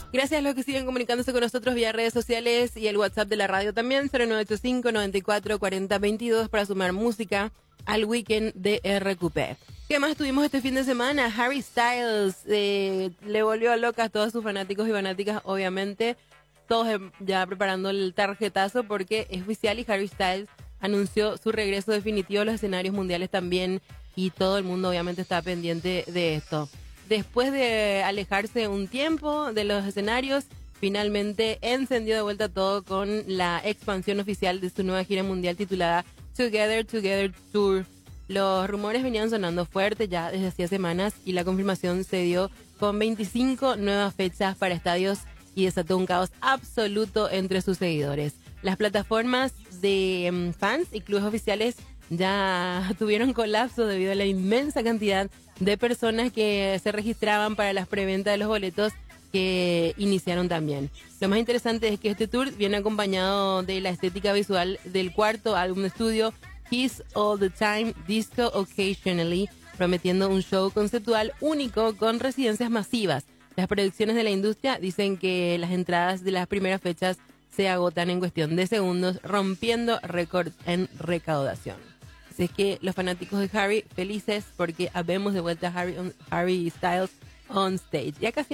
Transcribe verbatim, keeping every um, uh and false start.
Gracias a los que siguen comunicándose con nosotros vía redes sociales y el WhatsApp de la radio también, cero nueve ocho cinco, noventa y cuatro, cuarenta, veintidós, para sumar música al weekend de R Q P. ¿Qué más tuvimos este fin de semana? Harry Styles eh, le volvió a locas a todos sus fanáticos y fanáticas, obviamente, todos ya preparando el tarjetazo porque es oficial y Harry Styles anunció su regreso definitivo a los escenarios mundiales también, y todo el mundo obviamente está pendiente de esto. Después de alejarse un tiempo de los escenarios, finalmente encendió de vuelta todo con la expansión oficial de su nueva gira mundial titulada Together Together Tour. Los rumores venían sonando fuerte ya desde hacía semanas y la confirmación se dio con veinticinco nuevas fechas para estadios y desató un caos absoluto entre sus seguidores. Las plataformas de um, fans y clubes oficiales ya tuvieron colapso debido a la inmensa cantidad de personas que se registraban para las preventas de los boletos que iniciaron también. Lo más interesante es que este tour viene acompañado de la estética visual del cuarto álbum de estudio Kiss All the Time, Disco Occasionally, prometiendo un show conceptual único con residencias masivas. Las predicciones de la industria dicen que las entradas de las primeras fechas se agotan en cuestión de segundos, rompiendo récord en recaudación. Así es que los fanáticos de Harry felices porque habemos de vuelta a Harry, Harry Styles on stage. Ya casi